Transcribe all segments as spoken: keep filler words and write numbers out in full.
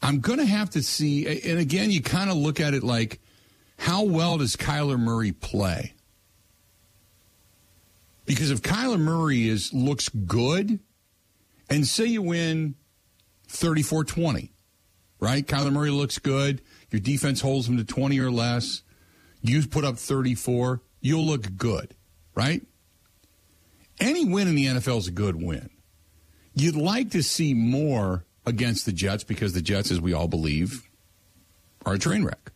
I'm going to have to see, and again, you kind of look at it like, how well does Kyler Murray play? Because if Kyler Murray is looks good, and say you win thirty-four twenty, right? Kyler Murray looks good, your defense holds him to twenty or less, you put up thirty-four, you'll look good, right? Any win in the N F L is a good win. You'd like to see more against the Jets because the Jets, as we all believe, are a train wreck.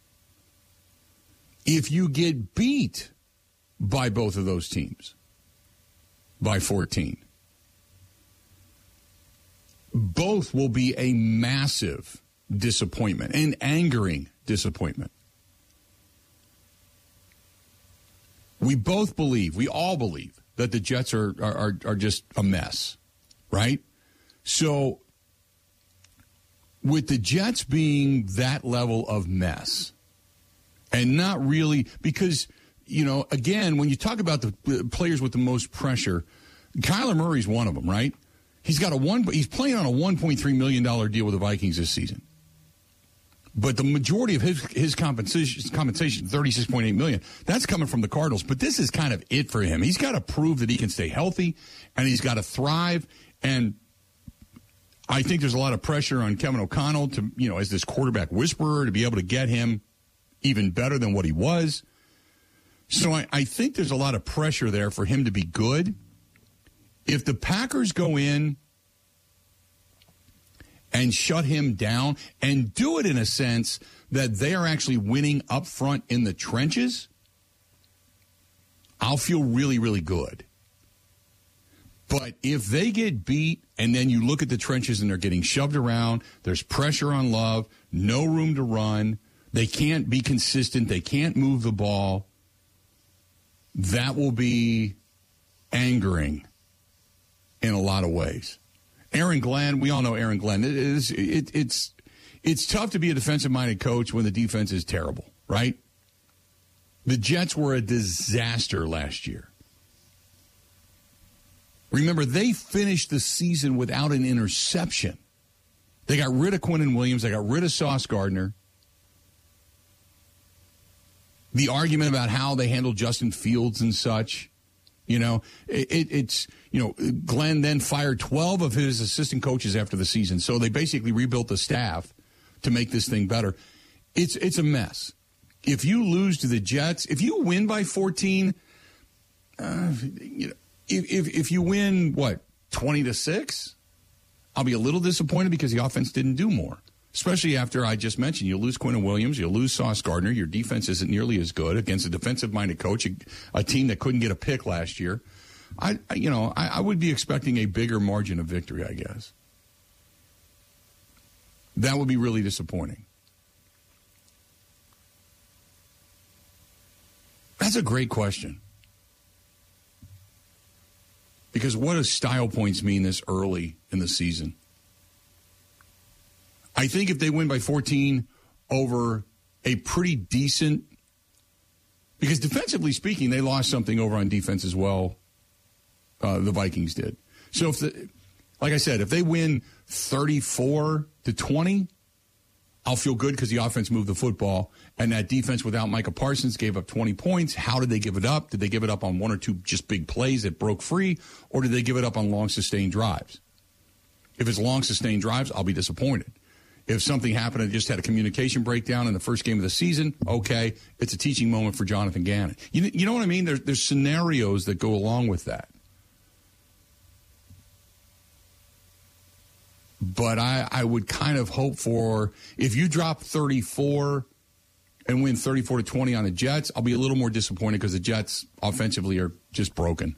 If you get beat by both of those teams by fourteen, both will be a massive disappointment, an angering disappointment. We both believe, we all believe, that the Jets are are, are just a mess, right? So, with the Jets being that level of mess, and not really, because, you know, again, when you talk about the players with the most pressure, Kyler Murray's one of them, right? He's got a one. He's playing on a one point three million dollars deal with the Vikings this season. But the majority of his his compensation, compensation thirty-six point eight million dollars, that's coming from the Cardinals. But this is kind of it for him. He's got to prove that he can stay healthy, and he's got to thrive. And I think there's a lot of pressure on Kevin O'Connell to, you know, as this quarterback whisperer, to be able to get him even better than what he was. So I, I think there's a lot of pressure there for him to be good. If the Packers go in and shut him down and do it in a sense that they are actually winning up front in the trenches, I'll feel really, really good. But if they get beat and then you look at the trenches and they're getting shoved around, there's pressure on Love, no room to run, they can't be consistent, they can't move the ball, that will be angering in a lot of ways. Aaron Glenn, we all know Aaron Glenn. It is, it, it's it's tough to be a defensive-minded coach when the defense is terrible, right? The Jets were a disaster last year. Remember, they finished the season without an interception. They got rid of Quinnen Williams. They got rid of Sauce Gardner. The argument about how they handled Justin Fields and such, you know, it, it, it's, you know, Glenn then fired twelve of his assistant coaches after the season. So they basically rebuilt the staff to make this thing better. It's it's a mess. If you lose to the Jets, if you win by fourteen, uh, you know, if, if if you win, what, twenty to six, I'll be a little disappointed because the offense didn't do more. Especially after I just mentioned, you lose Quinnen Williams, you lose Sauce Gardner, your defense isn't nearly as good against a defensive-minded coach, a, a team that couldn't get a pick last year. I, I you know, I, I would be expecting a bigger margin of victory, I guess. That would be really disappointing. That's a great question. Because what does style points mean this early in the season? I think if they win by fourteen over a pretty decent, because defensively speaking, they lost something over on defense as well. Uh, the Vikings did. So if the, like I said, if they win thirty-four to twenty, I'll feel good because the offense moved the football, and that defense without Micah Parsons gave up twenty points. How did they give it up? Did they give it up on one or two just big plays that broke free, or did they give it up on long sustained drives? If it's long sustained drives, I'll be disappointed. If something happened and just had a communication breakdown in the first game of the season, okay, it's a teaching moment for Jonathan Gannon. You, you know what I mean? There's, there's scenarios that go along with that. But I, I would kind of hope for, if you drop thirty-four and win thirty-four to twenty on the Jets, I'll be a little more disappointed because the Jets offensively are just broken.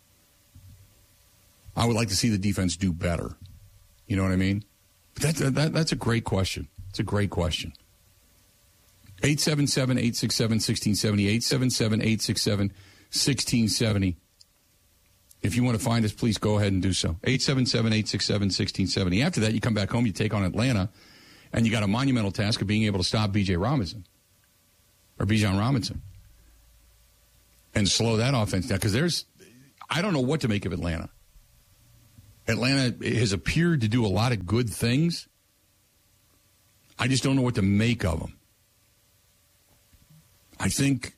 I would like to see the defense do better. You know what I mean? That's a, that, that's a great question. It's a great question. eight seven seven, eight six seven, one six seven zero, eight seven seven, eight six seven, one six seven zero. If you want to find us, please go ahead and do so. eight seven seven, eight six seven, one six seven zero. After that, you come back home, you take on Atlanta, and you got a monumental task of being able to stop B J Robinson, or Bijan Robinson, and slow that offense down. Because there's, I don't know what to make of Atlanta. Atlanta has appeared to do a lot of good things, I just don't know what to make of them. I think,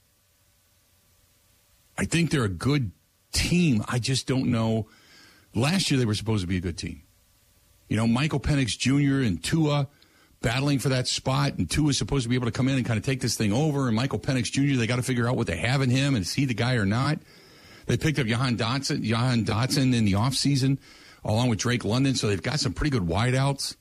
I think they're a good team. I just don't know. Last year they were supposed to be a good team. You know, Michael Penix Junior and Tua battling for that spot, and Tua's supposed to be able to come in and kind of take this thing over, and Michael Penix Junior, they got to figure out what they have in him, and is he the guy or not? They picked up Jahan Dotson, Jahan Dotson in the offseason, along with Drake London, so they've got some pretty good wideouts.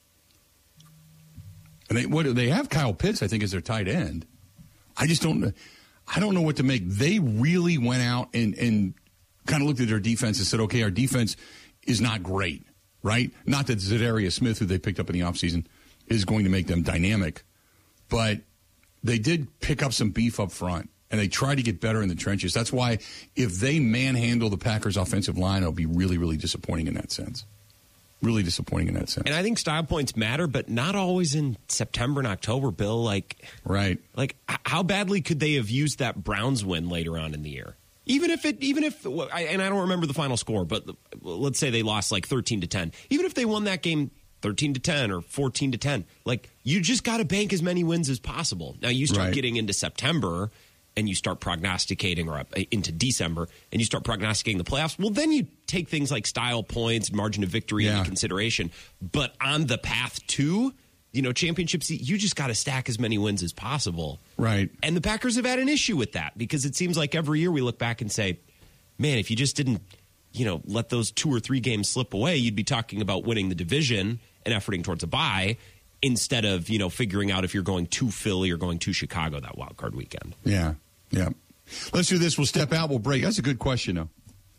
And they what they have Kyle Pitts, I think, as their tight end. I just don't I don't know what to make. They really went out and, and kind of looked at their defense and said, okay, our defense is not great, right? Not that Zadarius Smith, who they picked up in the offseason, is going to make them dynamic. But they did pick up some beef up front, and they tried to get better in the trenches. That's why if they manhandle the Packers' offensive line, it'll be really, really disappointing in that sense. Really disappointing in that sense. And I think style points matter, but not always in September and October, Bill. Like, right. Like, how badly could they have used that Browns win later on in the year? Even if it, even if, and I don't remember the final score, but let's say they lost like thirteen to ten. Even if they won that game thirteen to ten or fourteen to ten, like, you just got to bank as many wins as possible. Now, you start right. getting into September and you start prognosticating, or into December, and you start prognosticating the playoffs, well, then you take things like style points and margin of victory yeah. into consideration. But on the path to, you know, championships, you just got to stack as many wins as possible. Right. And the Packers have had an issue with that, because it seems like every year we look back and say, man, if you just didn't, you know, let those two or three games slip away, you'd be talking about winning the division and efforting towards a bye, instead of, you know, figuring out if you're going to Philly or going to Chicago that wild card weekend. Yeah. Yeah. Let's do this. We'll step out. We'll break. That's a good question, though.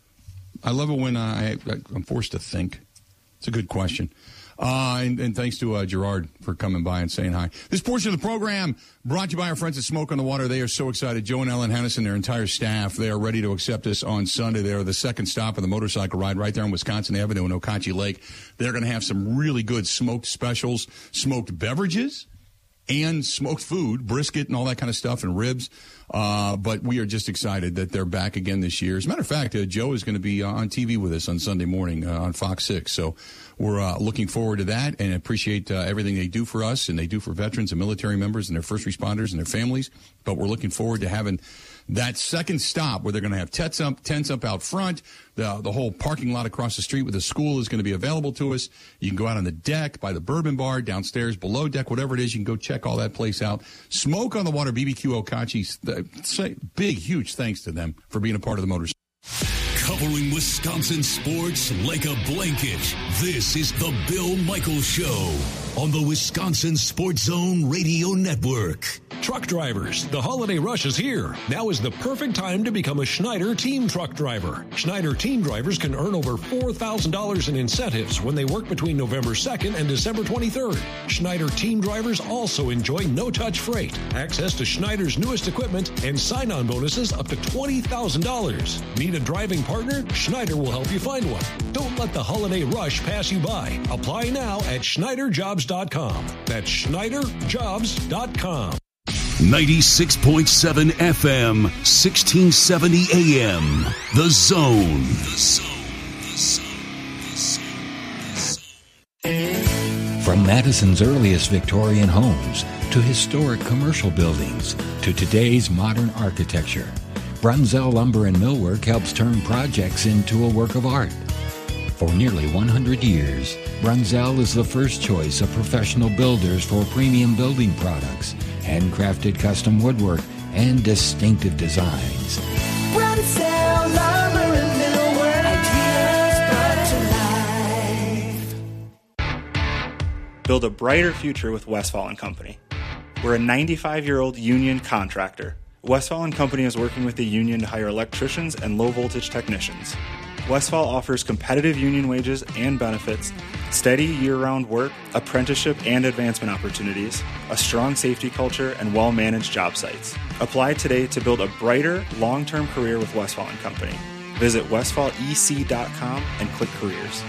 I love it when I, I'm forced to think. It's a good question. Uh, and, and thanks to uh, Gerard for coming by and saying hi. This portion of the program brought to you by our friends at Smoke on the Water. They are so excited. Joe and Ellen Hennessy and their entire staff, they are ready to accept us on Sunday. They are the second stop of the motorcycle ride right there on Wisconsin Avenue in Okauchee Lake. They're going to have some really good smoked specials, smoked beverages, and smoked food, brisket and all that kind of stuff, and ribs. Uh, but we are just excited that they're back again this year. As a matter of fact, uh, Joe is going to be uh, on T V with us on Sunday morning uh, on Fox six. So we're uh, looking forward to that and appreciate uh, everything they do for us and they do for veterans and military members and their first responders and their families. But we're looking forward to having that second stop where they're going to have tents up, tents up out front. The, the whole parking lot across the street with the school is going to be available to us. You can go out on the deck by the Bourbon Bar, downstairs, below deck, whatever it is. You can go check all that place out. Smoke on the Water, B B Q Okauchee. Say big, huge thanks to them for being a part of the Motors. Covering Wisconsin sports like a blanket, this is the Bill Michaels Show on the Wisconsin Sports Zone Radio Network. Truck drivers, the holiday rush is here. Now is the perfect time to become a Schneider Team Truck Driver. Schneider Team Drivers can earn over four thousand dollars in incentives when they work between November second and December twenty-third. Schneider Team Drivers also enjoy no-touch freight, access to Schneider's newest equipment, and sign-on bonuses up to twenty thousand dollars. Need a driving partner? Schneider will help you find one. Don't let the holiday rush pass you by. Apply now at Schneider Jobs dot com. That's Schneider Jobs dot com. ninety-six point seven F M, sixteen seventy A M. The Zone. The Zone. The Zone. The Zone. The Zone. From Madison's earliest Victorian homes to historic commercial buildings to today's modern architecture, Brunzell Lumber and Millwork helps turn projects into a work of art. For nearly one hundred years, Brunzell is the first choice of professional builders for premium building products, handcrafted custom woodwork, and distinctive designs. Brunzell Lumber and Millwork, ideas brought to life. Build a brighter future with Westfall and Company. We're a ninety-five-year-old union contractor. Westfall and Company is working with the union to hire electricians and low-voltage technicians. Westfall offers competitive union wages and benefits, steady year-round work, apprenticeship and advancement opportunities, a strong safety culture, and well-managed job sites. Apply today to build a brighter, long-term career with Westfall and Company. Visit westfall e c dot com and click careers.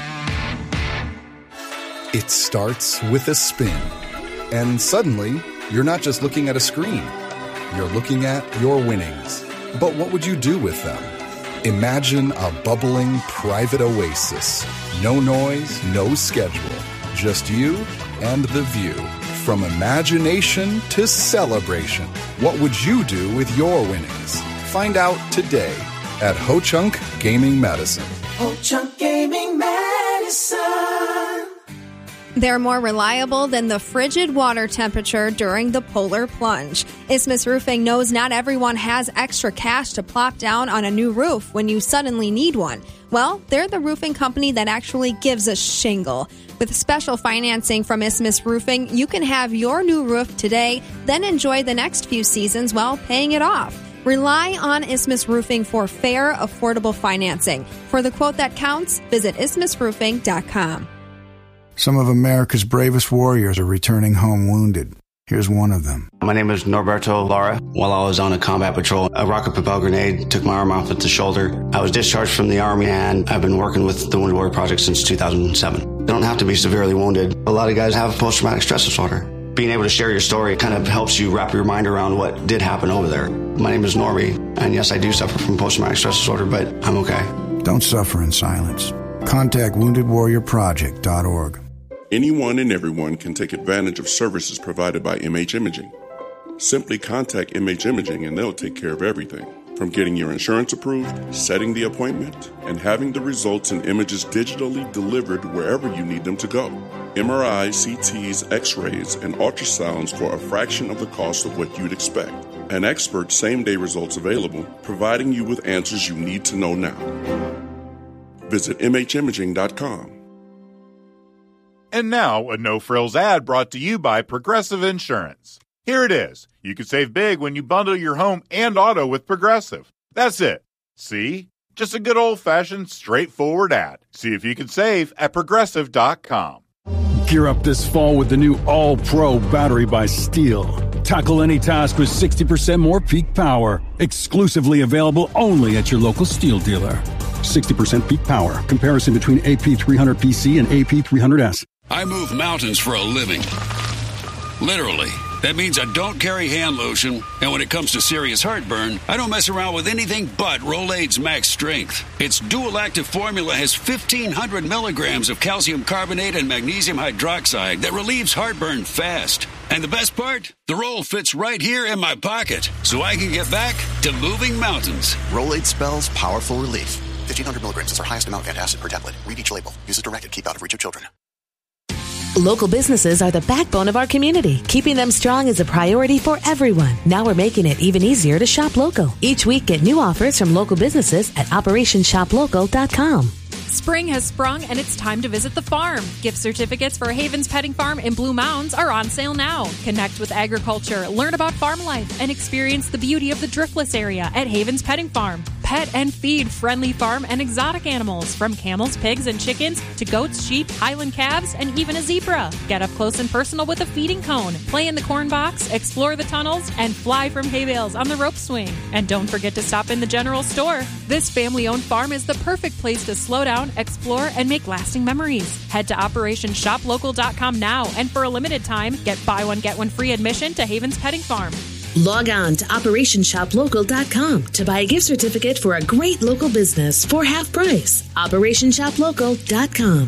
It starts with a spin. And suddenly, you're not just looking at a screen. You're looking at your winnings. But what would you do with them? Imagine a bubbling private oasis. No noise, no schedule. Just you and the view. From imagination to celebration, what would you do with your winnings? Find out today at Ho Chunk Gaming Medicine. Ho Chunk Gaming Medicine. They're more reliable than the frigid water temperature during the polar plunge. Isthmus Roofing knows not everyone has extra cash to plop down on a new roof when you suddenly need one. Well, they're the roofing company that actually gives a shingle. With special financing from Isthmus Roofing, you can have your new roof today, then enjoy the next few seasons while paying it off. Rely on Isthmus Roofing for fair, affordable financing. For the quote that counts, visit isthmus roofing dot com. Some of America's bravest warriors are returning home wounded. Here's one of them. My name is Norberto Lara. While I was on a combat patrol, a rocket-propelled grenade took my arm off at the shoulder. I was discharged from the Army, and I've been working with the Wounded Warrior Project since two thousand seven. They don't have to be severely wounded. A lot of guys have post-traumatic stress disorder. Being able to share your story kind of helps you wrap your mind around what did happen over there. My name is Norby, and yes, I do suffer from post-traumatic stress disorder, but I'm okay. Don't suffer in silence. Contact wounded warrior project dot org. Anyone and everyone can take advantage of services provided by M H Imaging. Simply contact M H Imaging and they'll take care of everything, from getting your insurance approved, setting the appointment, and having the results and images digitally delivered wherever you need them to go. M R Is, C Ts, X-rays, and ultrasounds for a fraction of the cost of what you'd expect. An expert same-day results available, providing you with answers you need to know now. Visit M H imaging dot com. And now, a no-frills ad brought to you by Progressive Insurance. Here it is. You can save big when you bundle your home and auto with Progressive. That's it. See? Just a good old-fashioned, straightforward ad. See if you can save at progressive dot com. Gear up this fall with the new All-Pro battery by Steel. Tackle any task with sixty percent more peak power. Exclusively available only at your local Steel dealer. sixty percent peak power. Comparison between A P three hundred P C and A P three hundred S. I move mountains for a living. Literally. That means I don't carry hand lotion, and when it comes to serious heartburn, I don't mess around with anything but Rolaids Max Strength. Its dual-active formula has fifteen hundred milligrams of calcium carbonate and magnesium hydroxide that relieves heartburn fast. And the best part? The roll fits right here in my pocket, so I can get back to moving mountains. Rolaids spells powerful relief. fifteen hundred milligrams is our highest amount of antacid per tablet. Read each label. Use as directed. Keep out of reach of children. Local businesses are the backbone of our community. Keeping them strong is a priority for everyone. Now we're making it even easier to shop local. Each week, get new offers from local businesses at operation shop local dot com. Spring has sprung and it's time to visit the farm. Gift certificates for Havens Petting Farm in Blue Mounds are on sale now. Connect with agriculture, learn about farm life, and experience the beauty of the Driftless area at Havens Petting Farm. Pet and feed friendly farm and exotic animals, from camels, pigs, and chickens to goats, sheep, Highland calves, and even a zebra. Get up close and personal with a feeding cone, play in the corn box, explore the tunnels, and fly from hay bales on the rope swing. And don't forget to stop in the general store. This family-owned farm is the perfect place to slow down, explore, and make lasting memories. Head to operation shop local dot com now, and for a limited time, get buy one, get one free admission to Havens Petting Farm. Log on to operation shop local dot com to buy a gift certificate for a great local business for half price. operation shop local dot com.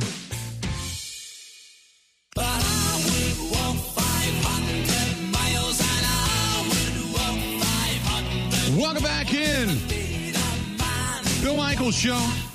Welcome back in. Bill Michaels Show.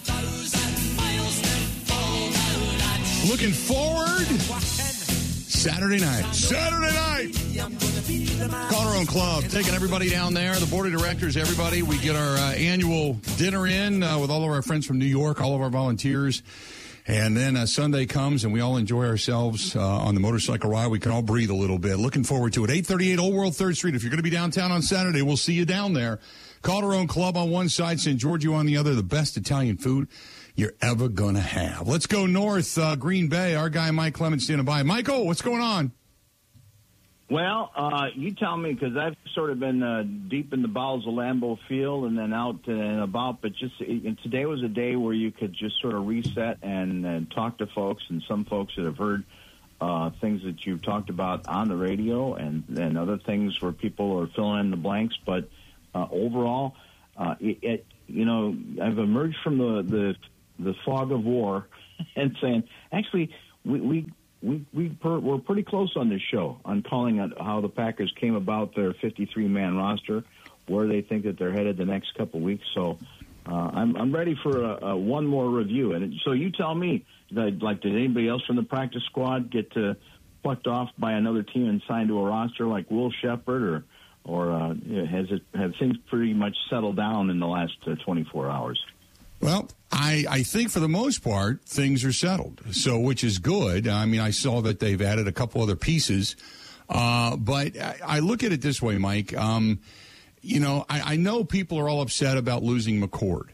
Looking forward. Saturday night. Saturday night. Call our own club. Taking everybody down there. The board of directors, everybody. We get our uh, annual dinner in uh, with all of our friends from New York, all of our volunteers. And then uh, Sunday comes and we all enjoy ourselves uh, on the motorcycle ride. We can all breathe a little bit. Looking forward to it. eight thirty-eight Old World third Street. If you're going to be downtown on Saturday, we'll see you down there. Calder Own Club on one side, Saint Giorgio on the other. The best Italian food you're ever going to have. Let's go north, uh, Green Bay. Our guy Mike Clemens standing by. Michael, what's going on? Well, uh, you tell me, because I've sort of been uh, deep in the bowels of Lambeau Field and then out and about, but just and today was a day where you could just sort of reset and, and talk to folks, and some folks that have heard uh, things that you've talked about on the radio, and, and other things where people are filling in the blanks. But uh, overall, uh, it, it, you know, I've emerged from the, the, the fog of war and saying, actually, we, we we we per, we're pretty close on this show on calling out how the Packers came about their fifty-three man roster, where they think that they're headed the next couple weeks. So uh, I'm I'm ready for a, a one more review. And so you tell me, that, like, did anybody else from the practice squad get uh, plucked off by another team and signed to a roster like Will Shepherd, or or uh, has it have things pretty much settled down in the last uh, twenty-four hours? Well, I, I think for the most part, things are settled, so which is good. I mean, I saw that they've added a couple other pieces, uh, but I, I look at it this way, Mike. Um, you know, I, I know people are all upset about losing McCord.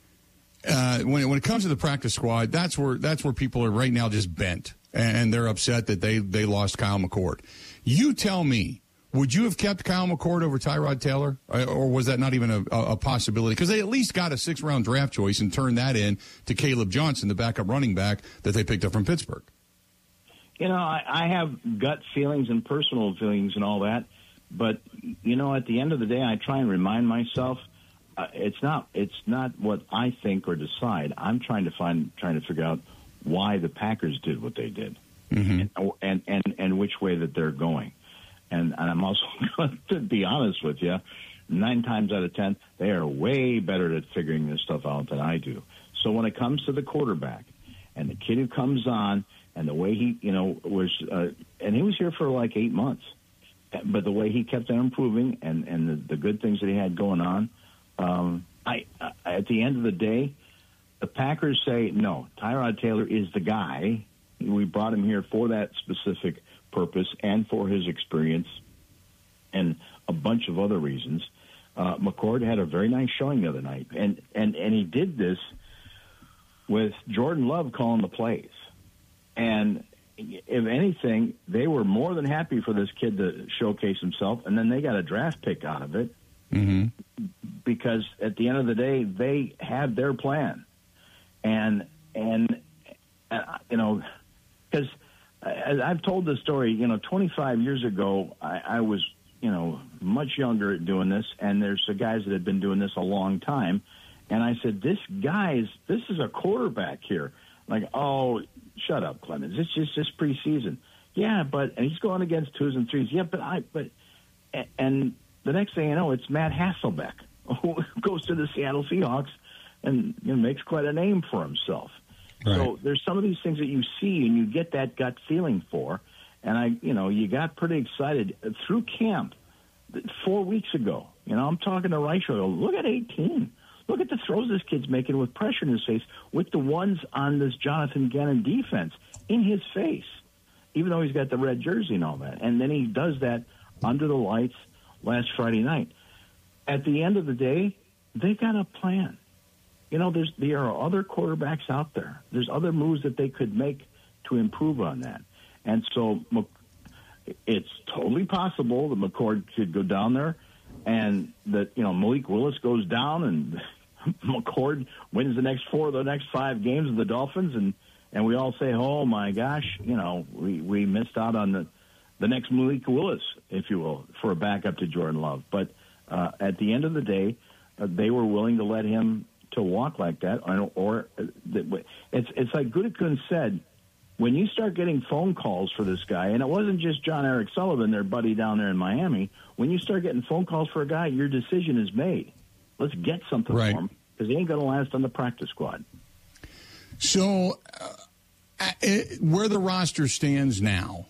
Uh, when, it, when it comes to the practice squad, that's where that's where people are right now just bent, and they're upset that they, they lost Kyle McCord. You tell me. Would you have kept Kyle McCord over Tyrod Taylor, or was that not even a, a possibility? Because they at least got a six-round draft choice and turned that in to Caleb Johnson, the backup running back that they picked up from Pittsburgh. You know, I, I have gut feelings and personal feelings and all that, but you know, at the end of the day, I try and remind myself uh, it's not it's not what I think or decide. I'm trying to find trying to figure out why the Packers did what they did, mm-hmm. and, and and and which way that they're going. And, and I'm also going to be honest with you, nine times out of ten, they are way better at figuring this stuff out than I do. So when it comes to the quarterback and the kid who comes on and the way he, you know, was, uh, and he was here for like eight months, but the way he kept on improving and, and the, the good things that he had going on, um, I, I, at the end of the day, the Packers say, no, Tyrod Taylor is the guy. We brought him here for that specific purpose and for his experience and a bunch of other reasons. Uh, McCord had a very nice showing the other night, and, and, and he did this with Jordan Love calling the plays. And if anything, they were more than happy for this kid to showcase himself, and then they got a draft pick out of it mm-hmm. because at the end of the day, they had their plan. And, and uh, you know, because – I've told this story, you know, twenty-five years ago, I, I was, you know, much younger at doing this, and there's the guys that had been doing this a long time, and I said, this guy's, this is a quarterback here. Like, oh, shut up, Clemens. It's just this preseason. Yeah, but, and he's going against twos and threes. Yeah, but I, but, and the next thing you know, it's Matt Hasselbeck, who goes to the Seattle Seahawks and, you know, makes quite a name for himself. Right. So there's some of these things that you see and you get that gut feeling for. And I, you know, you got pretty excited through camp four weeks ago. You know, I'm talking to Reichel. Look at eighteen. Look at the throws this kid's making with pressure in his face, with the ones on this Jonathan Gannon defense in his face, even though he's got the red jersey and all that. And then he does that under the lights last Friday night. At the end of the day, they got a plan. You know, there's there are other quarterbacks out there. There's other moves that they could make to improve on that. And so it's totally possible that McCord could go down there and that, you know, Malik Willis goes down and McCord wins the next four of the next five games of the Dolphins. And, and we all say, oh, my gosh, you know, we, we missed out on the, the next Malik Willis, if you will, for a backup to Jordan Love. But uh, at the end of the day, uh, they were willing to let him to walk like that, or, or it's it's like Gutekunst said, when you start getting phone calls for this guy, and it wasn't just John Eric Sullivan, their buddy down there in Miami, when you start getting phone calls for a guy, your decision is made. Let's get something right for him, because he ain't going to last on the practice squad. So, uh, it, where the roster stands now,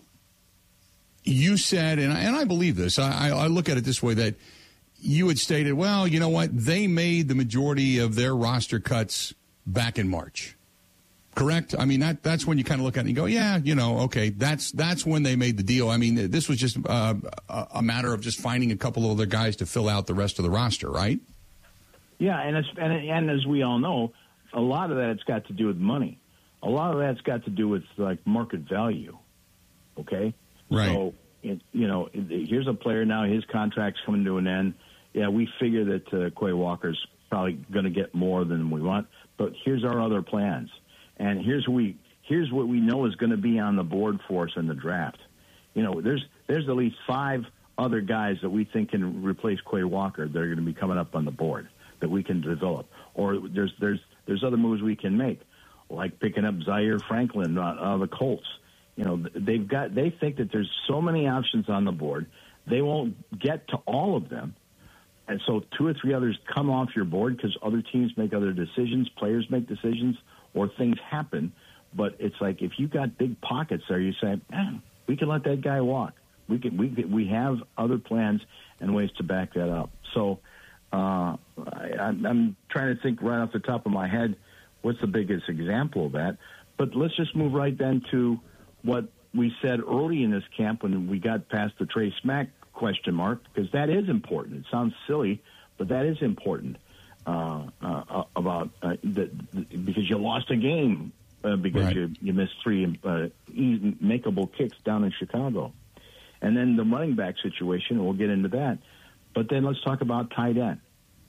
you said, and I, and I believe this, I, I look at it this way, that you had stated, well, you know what? They made the majority of their roster cuts back in March. Correct? I mean, that that's when you kind of look at it and you go, yeah, you know, okay, that's that's when they made the deal. I mean, this was just uh, a matter of just finding a couple of other guys to fill out the rest of the roster, right? Yeah, and, it's, and, and as we all know, a lot of that's got to do with money. A lot of that's got to do with, like, market value, okay? Right. So, it, you know, here's a player now, his contract's coming to an end. Yeah, we figure that uh, Quay Walker's probably going to get more than we want, but here's our other plans. And here's we here's what we know is going to be on the board for us in the draft. You know, there's there's at least five other guys that we think can replace Quay Walker that are going to be coming up on the board that we can develop. Or there's there's there's other moves we can make, like picking up Zaire Franklin out of the Colts. You know, they've got they think that there's so many options on the board, they won't get to all of them. And so two or three others come off your board because other teams make other decisions, players make decisions, or things happen. But it's like if you got big pockets there, you say, eh, we can let that guy walk. We can, we can, we have other plans and ways to back that up. So uh, I, I'm trying to think right off the top of my head what's the biggest example of that. But let's just move right then to what we said early in this camp when we got past the Trey Smack question mark, because that is important. It sounds silly, but that is important uh, uh, about uh, the, the, because you lost a game uh, because right. you, you missed three uh, easy, makeable kicks down in Chicago. And then the running back situation, we'll get into that. But then let's talk about tight end.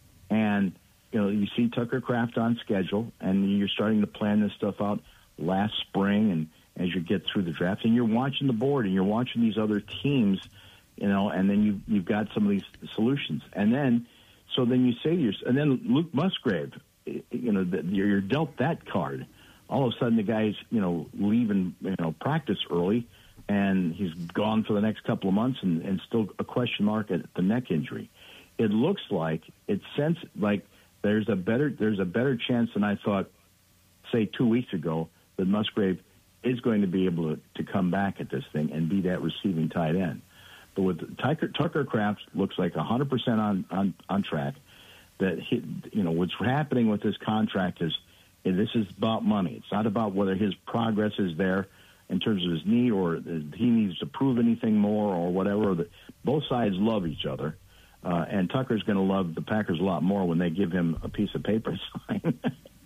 And, you know, you see Tucker Kraft on schedule, and you're starting to plan this stuff out last spring and as you get through the draft. And you're watching the board, and you're watching these other teams, you know, and then you, you've got some of these solutions. And then, so then you say to yourself, and then Luke Musgrave, you know, the, you're dealt that card. All of a sudden the guy's, you know, leaving, you know, practice early, and he's gone for the next couple of months and, and still a question mark at the neck injury. It looks like, it sense like there's a better, there's a better chance than I thought, say two weeks ago, that Musgrave is going to be able to, to come back at this thing and be that receiving tight end. But with Tucker, Tucker Kraft looks like one hundred percent on, on, on track. That he, you know, what's happening with this contract is, is this is about money. It's not about whether his progress is there in terms of his knee or he needs to prove anything more or whatever. That both sides love each other, uh, and Tucker's going to love the Packers a lot more when they give him a piece of paper to sign.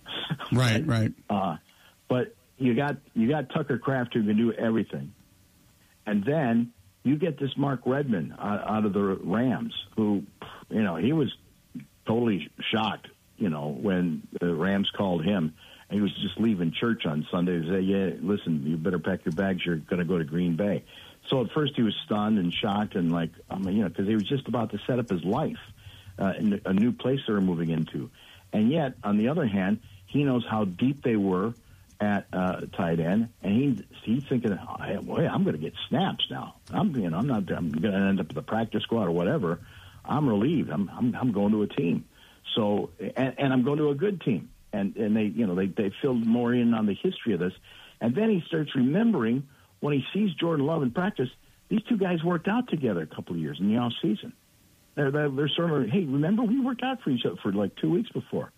Right, right. Uh, but you got you got Tucker Kraft who can do everything, and then you get this Mark Redmond out, out of the Rams, who, you know, he was totally shocked, you know, when the Rams called him. And he was just leaving church on Sunday to say, yeah, listen, you better pack your bags. You're going to go to Green Bay. So at first he was stunned and shocked and like, I mean, you know, because he was just about to set up his life uh, in a new place they were moving into. And yet, on the other hand, he knows how deep they were at uh, tight end, and he he's thinking, oh, boy, I'm going to get snaps now. I'm you know I'm not I'm going to end up with the practice squad or whatever. I'm relieved. I'm I'm, I'm going to a team. So and, and I'm going to a good team. And and they you know they they filled more in on the history of this, and then he starts remembering when he sees Jordan Love in practice. These two guys worked out together a couple of years in the off season. They're they're, they're sort of, hey, remember we worked out for each other for like two weeks before.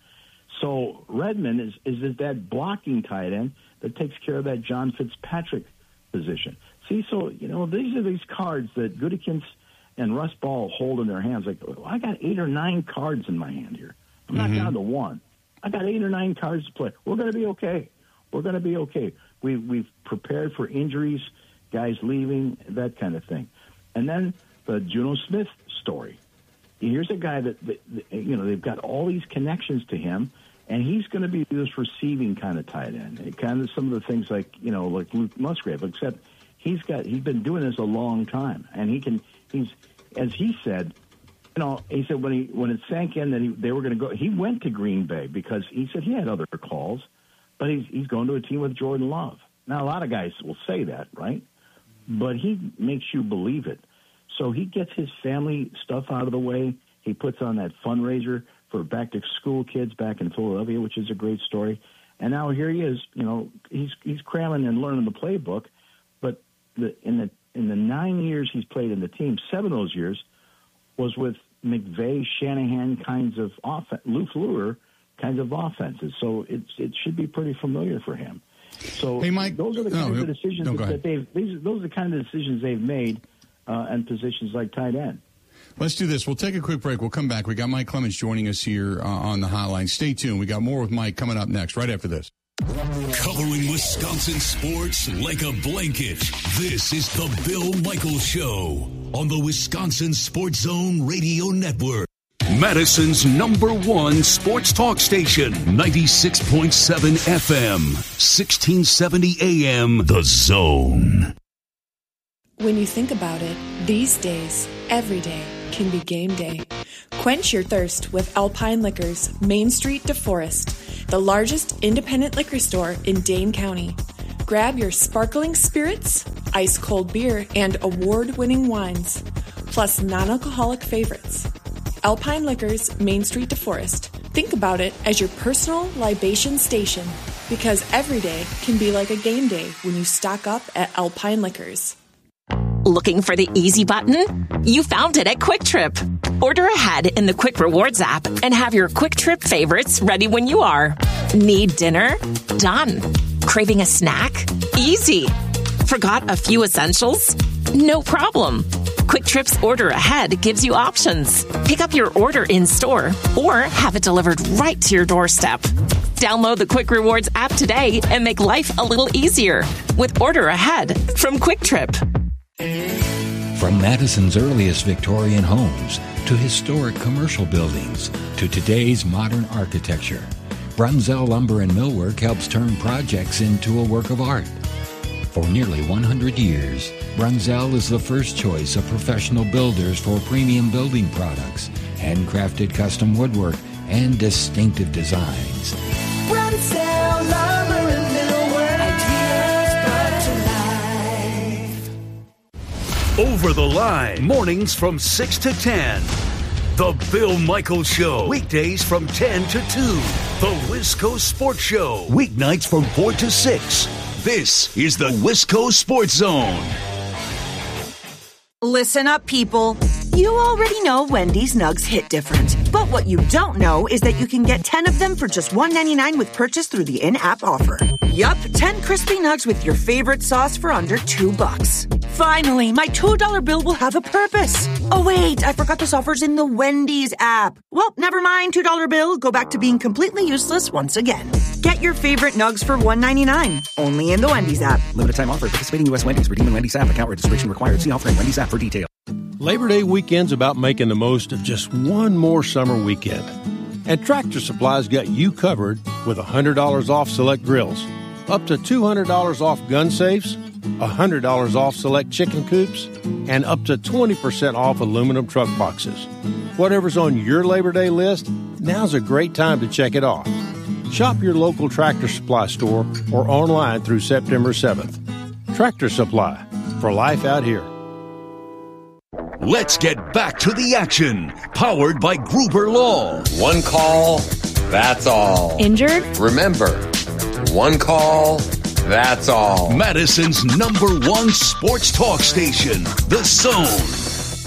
So Redmond is, is that blocking tight end that takes care of that John Fitzpatrick position. See, so, you know, these are these cards that Gutekunst and Russ Ball hold in their hands. Like, well, I got eight or nine cards in my hand here. I'm not mm-hmm. down to one. I got eight or nine cards to play. We're going to be okay. We're going to be okay. We, we've prepared for injuries, guys leaving, that kind of thing. And then the Juno Smith story. Here's a guy that, that, you know, they've got all these connections to him, and he's going to be this receiving kind of tight end. It kind of some of the things like, you know, like Luke Musgrave, except he's got he's been doing this a long time, and he can he's as he said, you know, he said when he when it sank in that he, they were going to go, he went to Green Bay because he said he had other calls, but he's he's going to a team with Jordan Love. Now a lot of guys will say that, right? But he makes you believe it. So he gets his family stuff out of the way. He puts on that fundraiser for back-to-school kids back in Philadelphia, which is a great story. And now here he is. You know, he's he's cramming and learning the playbook. But the, in the in the nine years he's played in the team, seven of those years was with McVay, Shanahan kinds of offense, Lou Fleur kinds of offenses. So it's it should be pretty familiar for him. So hey, Mike, those are the kinds no, of decisions no, that they've. These, those are the kind of decisions they've made. Uh, and positions like tight end. Let's do this. We'll take a quick break. We'll come back. We got Mike Clemens joining us here uh, on the hotline. Stay tuned. We got more with Mike coming up next, right after this. Covering Wisconsin sports like a blanket. This is the Bill Michaels Show on the Wisconsin Sports Zone Radio Network. Madison's number one sports talk station, ninety-six point seven F M, sixteen seventy A M, The Zone. When you think about it, these days, every day can be game day. Quench your thirst with Alpine Liquors, Main Street, DeForest, the largest independent liquor store in Dane County. Grab your sparkling spirits, ice-cold beer, and award-winning wines, plus non-alcoholic favorites. Alpine Liquors, Main Street DeForest. Think about it as your personal libation station, because every day can be like a game day when you stock up at Alpine Liquors. Looking for the easy button? You found it at Quick Trip. Order ahead in the Quick Rewards app and have your Quick Trip favorites ready when you are. Need dinner? Done. Craving a snack? Easy. Forgot a few essentials? No problem. Quick Trip's Order Ahead gives you options. Pick up your order in store or have it delivered right to your doorstep. Download the Quick Rewards app today and make life a little easier with Order Ahead from Quick Trip. From Madison's earliest Victorian homes to historic commercial buildings to today's modern architecture, Brunzell Lumber and Millwork helps turn projects into a work of art. For nearly one hundred years, Brunzell is the first choice of professional builders for premium building products, handcrafted custom woodwork, and distinctive designs. Brunzell Lumber and Millwork, ideas brought to life. Over the Line, mornings from six to ten. The Bill Michaels Show, weekdays from ten to two. The Wisco Sports Show, weeknights from four to six. This is the Wisco Sports Zone. Listen up, people. You already know Wendy's Nugs hit different. But what you don't know is that you can get ten of them for just one dollar and ninety-nine cents with purchase through the in-app offer. Yup, ten crispy nugs with your favorite sauce for under two bucks. Finally, my two dollar bill will have a purpose. Oh, wait, I forgot this offer's in the Wendy's app. Well, never mind, two dollar bill. Go back to being completely useless once again. Get your favorite nugs for one dollar and ninety-nine cents. Only in the Wendy's app. Limited time offer. Participating U S Wendy's. Redeem in Wendy's app. Account registration required. See offer in Wendy's app for details. Labor Day weekend's about making the most of just one more summer weekend. And Tractor Supply's got you covered with one hundred dollars off select grills, up to two hundred dollars off gun safes, one hundred dollars off select chicken coops, and up to twenty percent off aluminum truck boxes. Whatever's on your Labor Day list, now's a great time to check it off. Shop your local Tractor Supply store or online through September seventh. Tractor Supply, for life out here. Let's get back to the action. Powered by Gruber Law. One call, that's all. Injured? Remember, one call, that's all. Madison's number one sports talk station, The Zone.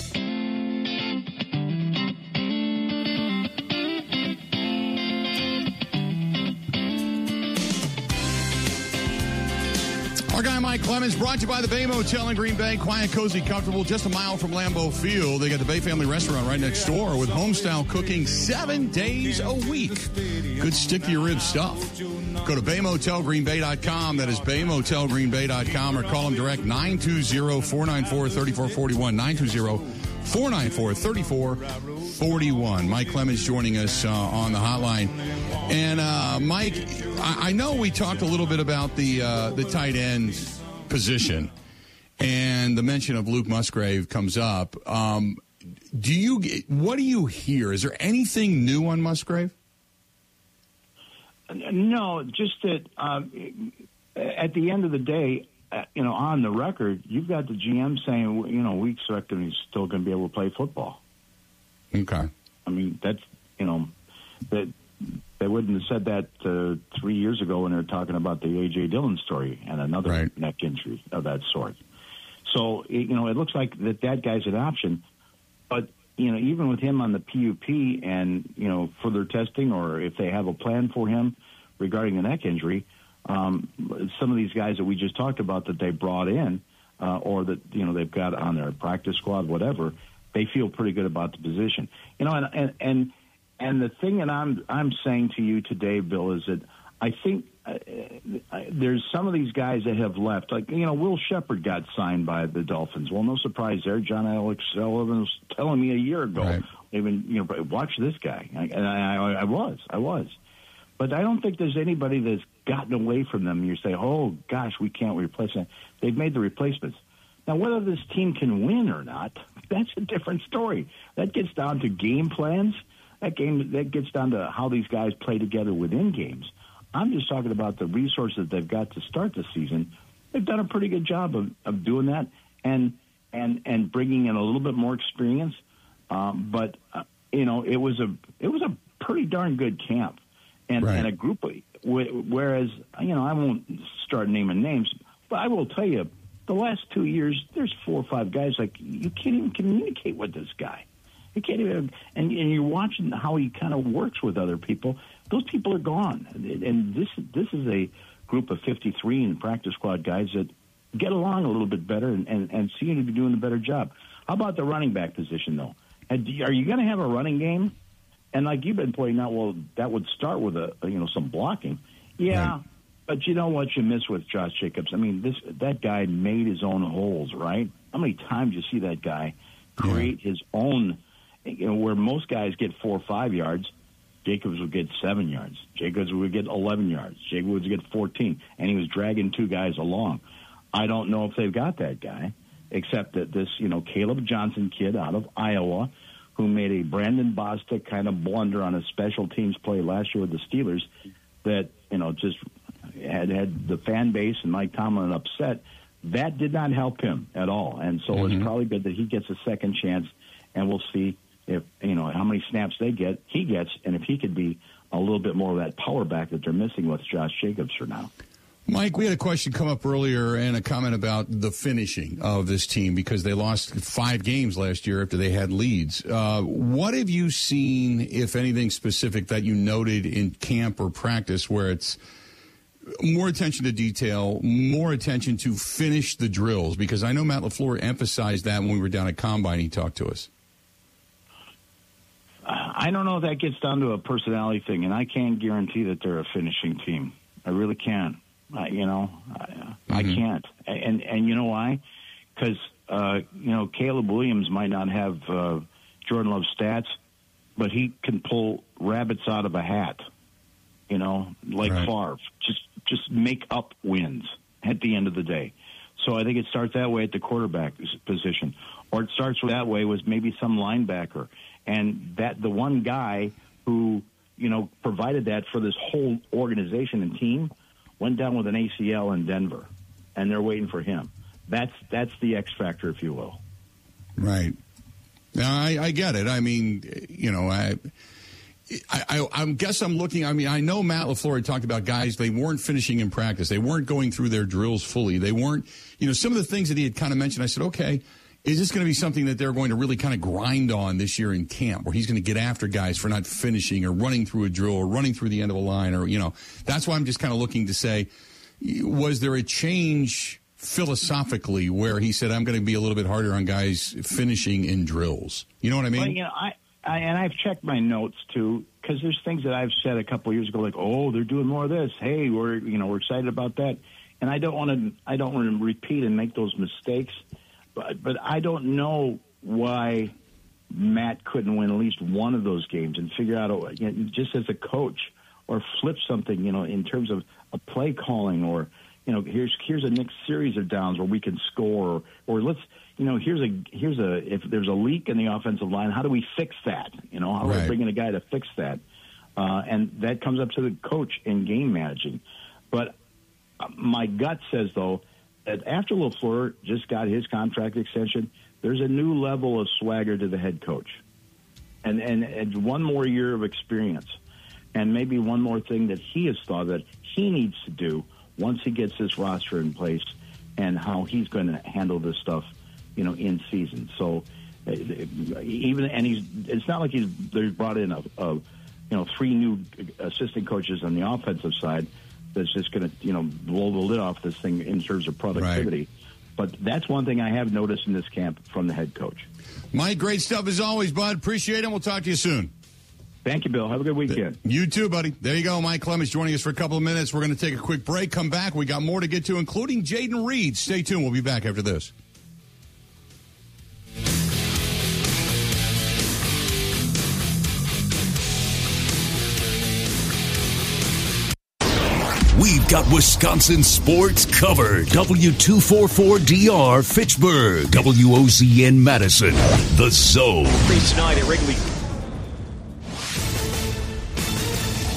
Our guy Mike Clemens, brought to you by the Bay Motel in Green Bay. Quiet, cozy, comfortable, just a mile from Lambeau Field. They got the Bay Family Restaurant right next door with home-style cooking seven days a week. Good stick-to-your-ribs stuff. Go to bay motel green bay dot com. That is bay motel green bay dot com, or call them direct nine two zero, four nine four, three four four one, nine two zero, four nine four, three four four one. Mike Clemens joining us uh, on the hotline. And, uh, Mike, I, I know we talked a little bit about the uh, the tight end position, and the mention of Luke Musgrave comes up. Um, do you what do you hear? Is there anything new on Musgrave? No, just that um, at the end of the day, uh, you know, on the record, you've got the G M saying, you know, we expect him he's still going to be able to play football. Okay. I mean, that's, you know, that they wouldn't have said that uh, three years ago when they were talking about the A J Dillon story and another right. neck injury of that sort. So, it, you know, it looks like that that guy's an option. But, you know, even with him on the P U P and, you know, further testing, or if they have a plan for him regarding a neck injury, um, some of these guys that we just talked about that they brought in uh, or that, you know, they've got on their practice squad, whatever, they feel pretty good about the position. You know, and and and, and the thing that I'm I'm saying to you today, Bill, is that I think uh, there's some of these guys that have left. Like, you know, Will Shepard got signed by the Dolphins. Well, no surprise there. John Alex Sullivan was telling me a year ago, right. even, you know, watch this guy. And I, I, I was, I was. But I don't think there's anybody that's gotten away from them. You say, oh, gosh, we can't replace them. They've made the replacements. Now, whether this team can win or not, that's a different story. That gets down to game plans. That game that gets down to how these guys play together within games. I'm just talking about the resources they've got to start the season. They've done a pretty good job of, of doing that and and and bringing in a little bit more experience. Um, but uh, you know, it was a it was a pretty darn good camp, and, right. and a group of. Whereas, you know, I won't start naming names, but I will tell you, the last two years, there's four or five guys like you can't even communicate with this guy. You can't even, and, and you're watching how he kind of works with other people. Those people are gone, and this this is a group of fifty-three in practice squad guys that get along a little bit better and, and, and seem to be doing a better job. How about the running back position, though? And are you going to have a running game? And like you've been pointing out, well, that would start with a you know some blocking, yeah. Right. But you know what you miss with Josh Jacobs? I mean, this that guy made his own holes, right? How many times you see that guy create yeah. his own? You know, where most guys get four or five yards, Jacobs would get seven yards. Jacobs would get eleven yards. Jacobs would get fourteen, and he was dragging two guys along. I don't know if they've got that guy, except that this you know Caleb Johnson kid out of Iowa, who made a Brandon Bostic kind of blunder on a special teams play last year with the Steelers that, you know, just had had the fan base and Mike Tomlin upset. That did not help him at all. And so mm-hmm. it's probably good that he gets a second chance, and we'll see if, you know, how many snaps they get, he gets, and if he could be a little bit more of that power back that they're missing with Josh Jacobs for now. Mike, we had a question come up earlier and a comment about the finishing of this team because they lost five games last year after they had leads. Uh, what have you seen, if anything specific, that you noted in camp or practice where it's more attention to detail, more attention to finish the drills? Because I know Matt LaFleur emphasized that when we were down at Combine. He talked to us. I don't know if that gets down to a personality thing, and I can't guarantee that they're a finishing team. I really can't. Uh, you know, I, mm-hmm. I can't. And and you know why? Because, uh, you know, Caleb Williams might not have uh, Jordan Love's stats, but he can pull rabbits out of a hat, you know, like right. Favre. Just, just make up wins at the end of the day. So I think it starts that way at the quarterback position. Or it starts that way with maybe some linebacker. And that the one guy who, you know, provided that for this whole organization and team went down with an A C L in Denver, and they're waiting for him. That's that's the X factor, if you will. Right. Now, I, I get it. I mean, you know, I, I, I guess I'm looking. I mean, I know Matt LaFleur had talked about guys, they weren't finishing in practice. They weren't going through their drills fully. They weren't, you know, some of the things that he had kind of mentioned, I said, okay, is this going to be something that they're going to really kind of grind on this year in camp, where he's going to get after guys for not finishing or running through a drill or running through the end of a line? Or, you know, that's why I'm just kind of looking to say, was there a change philosophically where he said, I'm going to be a little bit harder on guys finishing in drills? You know what I mean? Well, you know, I, I, and I've checked my notes, too, because there's things that I've said a couple of years ago, like, oh, they're doing more of this. Hey, we're, you know, we're excited about that. And I don't want to, I don't want to repeat and make those mistakes. But, but I don't know why Matt couldn't win at least one of those games and figure out, a, you know, just as a coach, or flip something, you know, in terms of a play calling, or, you know, here's here's a next series of downs where we can score, or, or let's, you know, here's a here's a if there's a leak in the offensive line, how do we fix that? You know, how do right. we bring in a guy to fix that? Uh, and that comes up to the coach in game managing. But my gut says, though, that after LaFleur just got his contract extension, there's a new level of swagger to the head coach. And, and, and one more year of experience. And maybe one more thing that he has thought that he needs to do once he gets this roster in place, and how he's going to handle this stuff, you know, in season. So uh, even, and he's, it's not like he's, they've brought in a, a, you know, three new assistant coaches on the offensive side that's just going to, you know, blow the lid off this thing in terms of productivity. Right. But that's one thing I have noticed in this camp from the head coach. Mike, great stuff as always, bud. Appreciate it. We'll talk to you soon. Thank you, Bill. Have a good weekend. You too, buddy. There you go. Mike Clemens joining us for a couple of minutes. We're going to take a quick break, come back. We got more to get to, including Jayden Reed. Stay tuned. We'll be back after this. We've got Wisconsin sports covered. W two forty-four D R Fitchburg. W O Z N Madison. The Zone. Tonight at Wrigley. This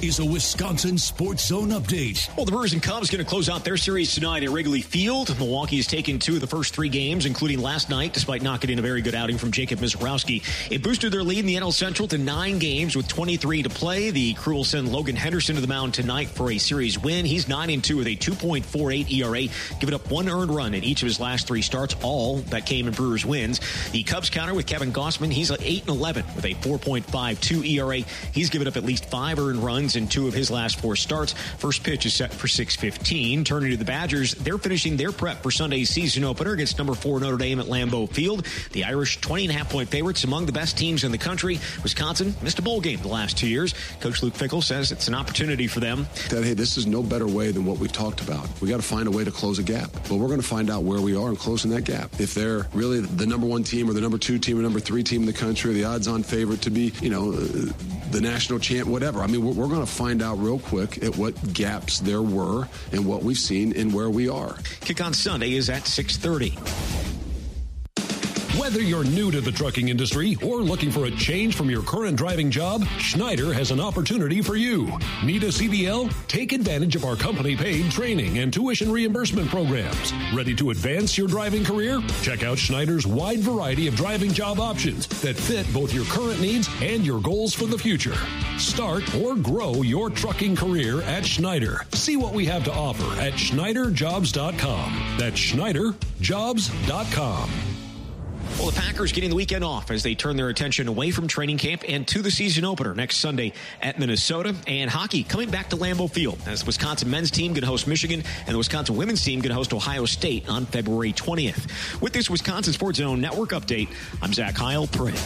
is a Wisconsin Sports Zone update. Well, the Brewers and Cubs going to close out their series tonight at Wrigley Field. Milwaukee has taken two of the first three games, including last night, despite not getting a very good outing from Jacob Misiorowski. It boosted their lead in the N L Central to nine games with twenty-three to play. The Crew will send Logan Henderson to the mound tonight for a series win. He's nine and two with a two point four eight E R A, giving up one earned run in each of his last three starts, all that came in Brewers wins. The Cubs counter with Kevin Gossman. He's at eight and eleven with a four point five two E R A. He's given up at least five earned runs in two of his last four starts. First pitch is set for six fifteen. Turning to the Badgers, they're finishing their prep for Sunday's season opener against number four Notre Dame at Lambeau Field. The Irish twenty and a half point favorites, among the best teams in the country. Wisconsin missed a bowl game the last two years. Coach Luke Fickell says it's an opportunity for them. That, hey, this is no better way than what we've talked about. We got to find a way to close a gap. But we're going to find out where we are in closing that gap. If they're really the number one team or the number two team or number three team in the country, or the odds-on favorite to be, you know, the national champ, whatever. I mean, we're, we're going to find out real quick at what gaps there were and what we've seen and where we are. Kick on Sunday is at six thirty. Whether you're new to the trucking industry or looking for a change from your current driving job, Schneider has an opportunity for you. Need a C D L? Take advantage of our company-paid training and tuition reimbursement programs. Ready to advance your driving career? Check out Schneider's wide variety of driving job options that fit both your current needs and your goals for the future. Start or grow your trucking career at Schneider. See what we have to offer at Schneider Jobs dot com. That's Schneider Jobs dot com. Well, the Packers getting the weekend off as they turn their attention away from training camp and to the season opener next Sunday at Minnesota. And hockey coming back to Lambeau Field as the Wisconsin men's team going to host Michigan and the Wisconsin women's team going to host Ohio State on February twentieth. With this Wisconsin Sports Zone Network update, I'm Zach Heil. Pray.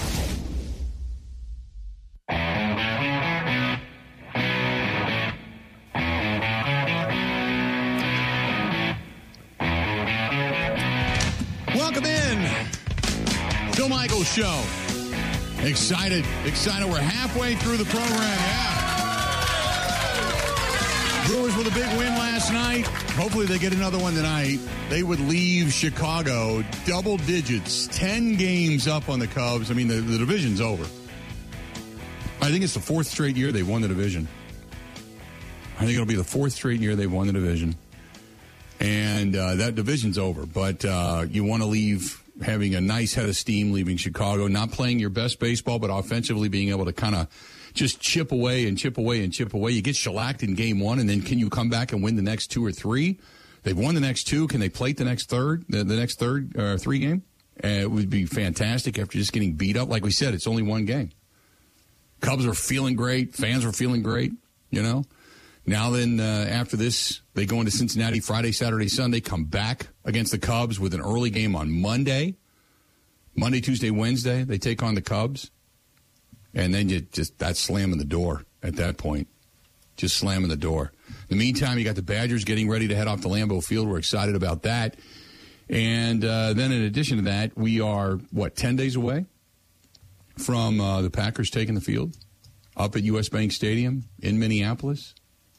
Welcome in. Bill Michaels Show. Excited. Excited. We're halfway through the program. Yeah. Brewers with a big win last night. Hopefully they get another one tonight. They would leave Chicago double digits, ten games up on the Cubs. I mean, the, the division's over. I think it's the fourth straight year they've won the division. I think it'll be the fourth straight year they've won the division. And uh, that division's over. But uh, you want to leave having a nice head of steam, leaving Chicago, not playing your best baseball, but offensively being able to kind of just chip away and chip away and chip away. You get shellacked in game one, and then can you come back and win the next two or three? They've won the next two. Can they plate the next third, the, the next third uh, three game? Uh, it would be fantastic after just getting beat up. Like we said, it's only one game. Cubs are feeling great. Fans are feeling great, you know. Now then, uh, after this, they go into Cincinnati Friday, Saturday, Sunday, come back against the Cubs with an early game on Monday. Monday, Tuesday, Wednesday, they take on the Cubs. And then you just, that's slamming the door at that point. Just slamming the door. In the meantime, you got the Badgers getting ready to head off to Lambeau Field. We're excited about that. And uh, then in addition to that, we are, what, ten days away from uh, the Packers taking the field up at U S. Bank Stadium in Minneapolis.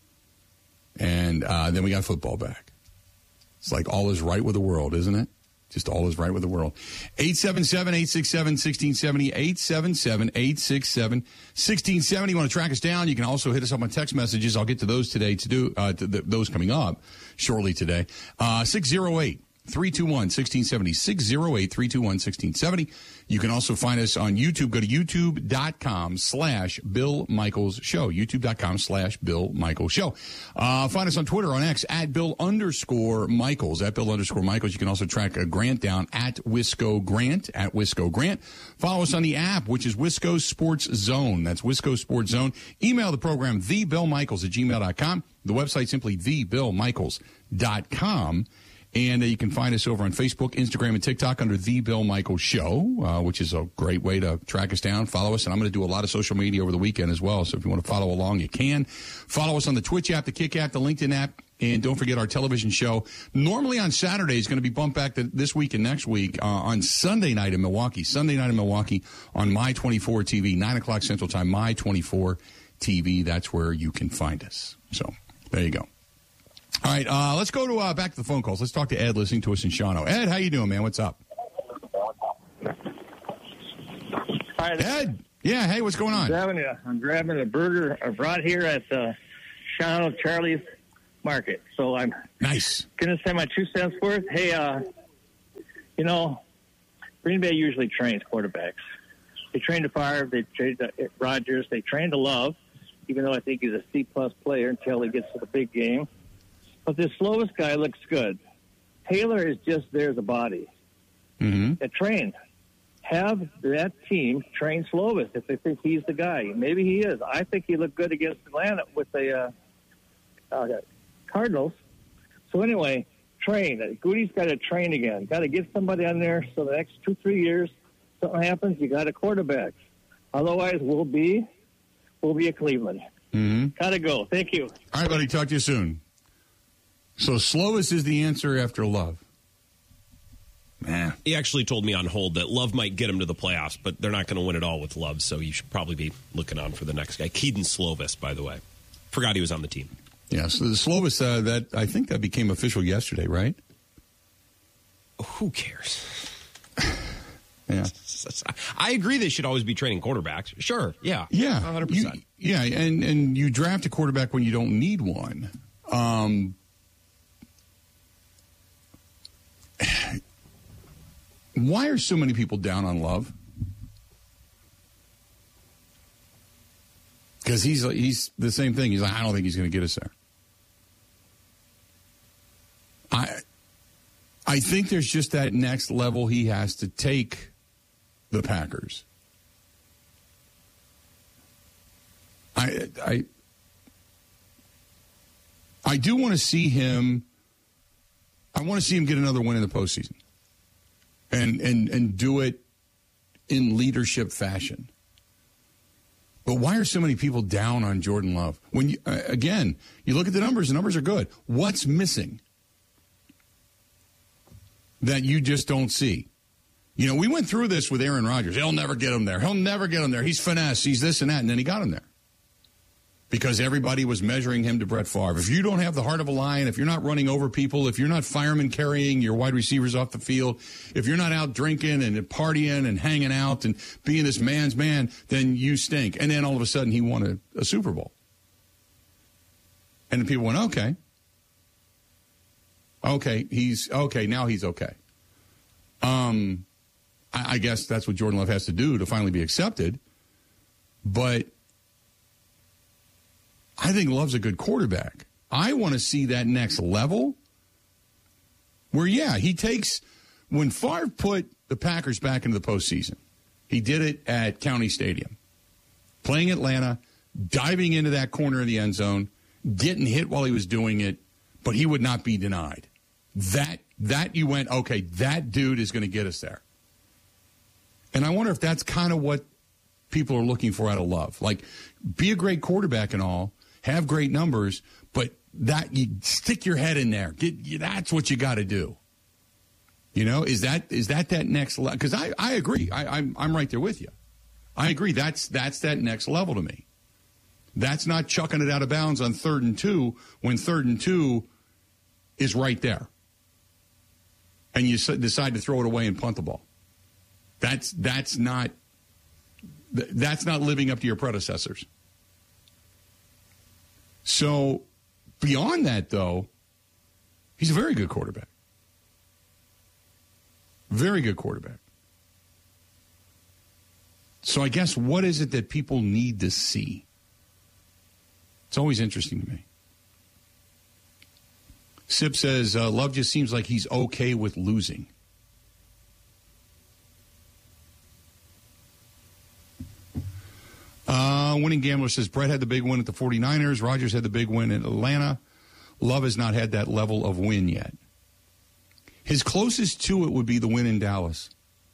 And uh, then we got football back. It's like all is right with the world, isn't it? Just all is right with the world. eight seven seven, eight six seven, one six seven zero, eight seven seven, eight six seven, one six seven zero. You want to track us down, you can also hit us up on text messages. I'll get to those today, to do uh, to the, those coming up shortly today. Uh, six oh eight, three two one, one six seven zero, six oh eight, three two one, one six seven zero. You can also find us on YouTube. Go to youtube.com slash Bill Michaels Show. YouTube.com slash Bill Michaels Show. Uh, find us on Twitter, on X, at Bill underscore Michaels, at Bill underscore Michaels. You can also track a Grant down at Wisco Grant, at Wisco Grant. Follow us on the app, which is Wisco Sports Zone. That's Wisco Sports Zone. Email the program, the Bill Michaels at gmail dot com. The website simply the bill michaels dot com. And uh, you can find us over on Facebook, Instagram, and TikTok under The Bill Michaels Show, uh, which is a great way to track us down, follow us. And I'm going to do a lot of social media over the weekend as well. So if you want to follow along, you can. Follow us on the Twitch app, the Kick app, the LinkedIn app. And don't forget our television show. Normally on Saturday is going to be bumped back to this week and next week uh, on Sunday night in Milwaukee. Sunday night in Milwaukee on My twenty-four T V, nine o'clock Central Time, My twenty-four T V. That's where you can find us. So there you go. All right, uh, let's go to uh, back to the phone calls. Let's talk to Ed listening to us in Shawano. Ed, how you doing, man? What's up? Hi, Ed. Yeah, hey, what's going on? I'm grabbing a, I'm grabbing a burger I brought here at the Shawano Charlie's Market. So I'm nice. going to say my two cents worth. Hey, uh, you know, Green Bay usually trains quarterbacks. They trained to Favre, they trained to Rodgers, they trained to Love, even though I think he's a C-plus player until he gets to the big game. But this Slovis guy looks good. Taylor is just there as a body. Mm-hmm. They trained. Have that team train Slovis if they think he's the guy. Maybe he is. I think he looked good against Atlanta with the uh, uh, Cardinals. So anyway, train. Goody's got to train again. Got to get somebody on there so the next two, three years, something happens, you got a quarterback. Otherwise, we'll be, we'll be a Cleveland. Mm-hmm. Got to go. Thank you. All right, buddy. Talk to you soon. So Slovis is the answer after Love. Man. He actually told me on hold that Love might get him to the playoffs, but they're not going to win it all with Love, so you should probably be looking on for the next guy. Keaton Slovis, by the way. Forgot he was on the team. Yeah, so the Slovis, uh, that I think that became official yesterday, right? Who cares? Yeah. I agree they should always be training quarterbacks. Sure, yeah. Yeah. one hundred percent. You, yeah, and, and you draft a quarterback when you don't need one. Um Why are so many people down on Love? Because he's he's the same thing. He's like, I don't think he's going to get us there. I I think there's just that next level he has to take the Packers. I I I do want to see him. I want to see him get another win in the postseason. And, and and do it in leadership fashion. But why are so many people down on Jordan Love? When you, uh, again, you look at the numbers, the numbers are good. What's missing that you just don't see? You know, we went through this with Aaron Rodgers. He'll never get him there. He'll never get him there. He's finesse. He's this and that. And then he got him there. Because everybody was measuring him to Brett Favre. If you don't have the heart of a lion, if you're not running over people, if you're not fireman carrying your wide receivers off the field, if you're not out drinking and partying and hanging out and being this man's man, then you stink. And then all of a sudden he won a, a Super Bowl. And the people went, okay. Okay, he's okay. Now he's okay. Um, I, I guess that's what Jordan Love has to do to finally be accepted. But I think Love's a good quarterback. I want to see that next level where, yeah, he takes – when Favre put the Packers back into the postseason, he did it at County Stadium, playing Atlanta, diving into that corner of the end zone, getting hit while he was doing it, but he would not be denied. That, that you went, okay, that dude is going to get us there. And I wonder if that's kind of what people are looking for out of Love. Like, be a great quarterback and all, have great numbers, but that you stick your head in there. Get, that's what you got to do. You know, is that is that that next level? Because I, I agree. I, I'm I'm right there with you. I agree. That's that's that next level to me. That's not chucking it out of bounds on third and two when third and two is right there, and you decide to throw it away and punt the ball. That's that's not that's not living up to your predecessors. So, beyond that, though, he's a very good quarterback. Very good quarterback. So, I guess, what is it that people need to see? It's always interesting to me. Sip says, uh, Love just seems like he's okay with losing. Uh, Winning Gambler says, Brett had the big win at the 49ers. Rodgers had the big win in Atlanta. Love has not had that level of win yet. His closest to it would be the win in Dallas.